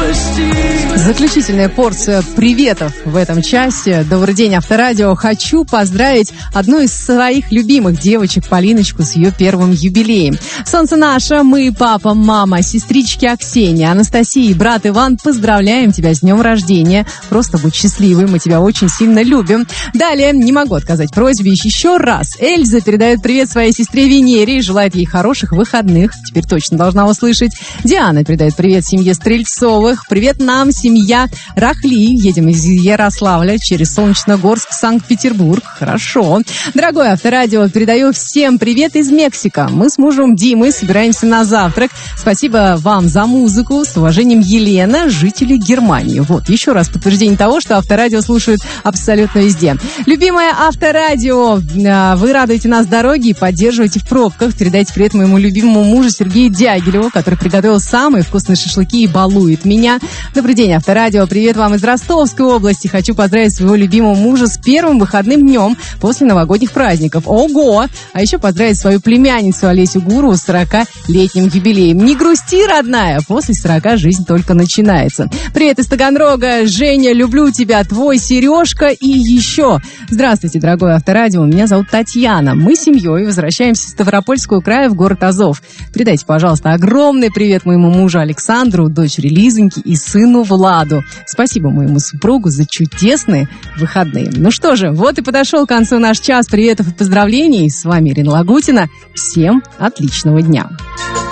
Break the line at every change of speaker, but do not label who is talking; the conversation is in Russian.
Заключительная порция приветов в этом часе. Добрый день, Авторадио. Хочу поздравить одну из своих любимых девочек, Полиночку, с ее первым юбилеем. Солнце наше, мы, папа, мама, сестрички Аксения, Анастасия и брат Иван поздравляем тебя с днем рождения. Просто будь счастливой, мы тебя очень сильно любим. Далее, не могу отказать просьбе еще раз. Эльза передает привет своей сестре Венере и желает ей хороших выходных. Теперь точно должна услышать. Диана передает привет семье Стрельцовых. Привет нам, семья Рахли. Едем из Ярославля через Солнечногорск в Санкт-Петербург. Хорошо. Дорогое Авторадио, передаю всем привет из Мексики. Мы с мужем Димой собираемся на завтрак. Спасибо вам за музыку. С уважением, Елена, жители Германии. Вот, еще раз подтверждение того, что Авторадио слушают абсолютно везде. Любимое Авторадио, вы радуете нас дороги и поддерживаете в пробках. Передайте привет моему любимому мужу Сергею Дягилеву, который приготовил самые вкусные шашлыки и балует меня. Добрый день, Авторадио. Привет вам из Ростовской области. Хочу поздравить своего любимого мужа с первым выходным днем после новогодних праздников. Ого! А еще поздравить свою племянницу Олесю Гурову с 40-летним юбилеем. Не грусти, родная, после 40 жизнь только начинается. Привет из Таганрога. Женя, люблю тебя, твой Сережка и еще. Здравствуйте, дорогое Авторадио. Меня зовут Татьяна. Мы с семьей возвращаемся из Ставропольского края в город Азов. Передайте, пожалуйста, огромный привет моему мужу Александру, дочери Лизоньке и сыну Владу. Спасибо моему супругу за чудесные выходные. Ну что же, вот и подошел к концу наш час приветов и поздравлений. С вами Ирина Лагутина. Всем отличного дня.